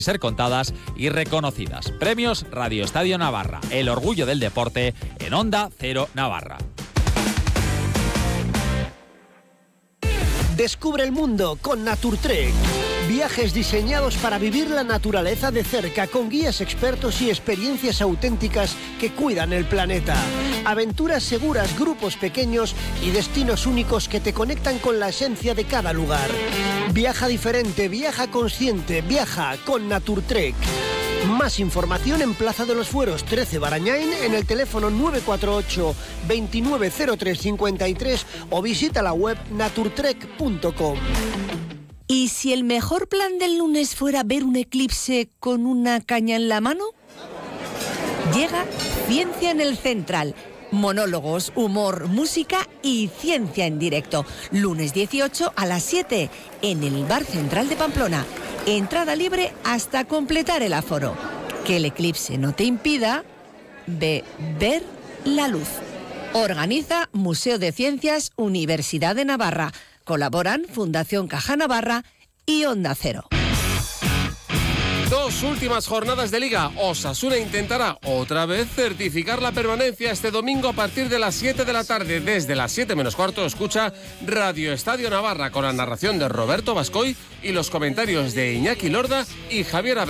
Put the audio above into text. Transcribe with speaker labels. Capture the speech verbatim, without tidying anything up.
Speaker 1: ser contadas y reconocidas. Premios Radio Estadio Navarra, el orgullo del deporte en Onda Cero Navarra.
Speaker 2: Descubre el mundo con Naturtrek. Viajes diseñados para vivir la naturaleza de cerca con guías expertos y experiencias auténticas que cuidan el planeta. Aventuras seguras, grupos pequeños y destinos únicos que te conectan con la esencia de cada lugar. Viaja diferente, viaja consciente, viaja con Naturtrek. Más información en Plaza de los Fueros trece Barañain, en el teléfono nueve cuatro ocho, veintinueve cero tres cincuenta y tres o visita la web naturtrek punto com.
Speaker 3: ¿Y si el mejor plan del lunes fuera ver un eclipse con una caña en la mano? Llega Ciencia en el Central. Monólogos, humor, música y ciencia en directo. Lunes dieciocho a las siete en el Bar Central de Pamplona. Entrada libre hasta completar el aforo. Que el eclipse no te impida ve ver la luz. Organiza Museo de Ciencias Universidad de Navarra. Colaboran Fundación Caja Navarra y Onda Cero.
Speaker 4: Dos últimas jornadas de Liga. Osasuna intentará otra vez certificar la permanencia este domingo a partir de las siete de la tarde. Desde las siete menos cuarto escucha Radio Estadio Navarra con la narración de Roberto Bascoy y los comentarios de Iñaki Lorda y Javier Abel.